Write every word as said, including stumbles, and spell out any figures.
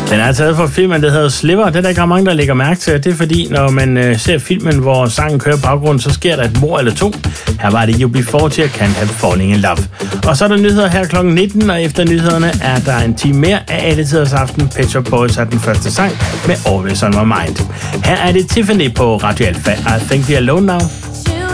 Den er taget fra filmen, der hedder Sliver. Det er der ikke mange, der lægger mærke til. Det er fordi, når man øh, ser filmen, hvor sangen kører baggrund, så sker der et mord eller to. Her var det U B fyrre Can't Help Falling in Love. Og så er der nyheder her klokken nitten, og efter nyhederne er der en time mere af Alle Tiders Aften. Pet Shop Boys har den første sang med Always On My Mind. Her er det Tiffany på Radio Alfa. I Think We're Alone Now.